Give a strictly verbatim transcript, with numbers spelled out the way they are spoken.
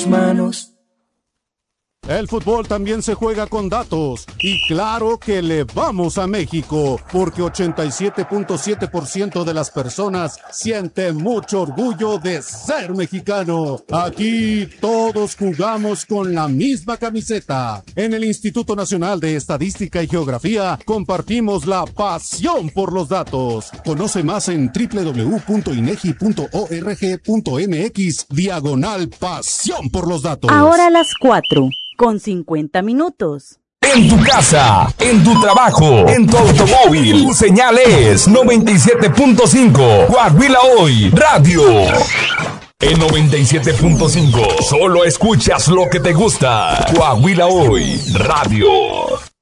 tus manos. El fútbol también se juega con datos y claro que le vamos a México porque ochenta y siete punto siete por ciento de las personas siente mucho orgullo de ser mexicano. Aquí todos jugamos con la misma camiseta. En el Instituto Nacional de Estadística y Geografía compartimos la pasión por los datos. Conoce más en doble u doble u doble u punto inegi punto org punto mx diagonal pasión por los datos. Ahora a las cuatro. Con cincuenta minutos. En tu casa, en tu trabajo, en tu automóvil, tu señal es noventa y siete punto cinco. Coahuila Hoy, radio. En noventa y siete punto cinco, solo escuchas lo que te gusta. Coahuila Hoy, radio.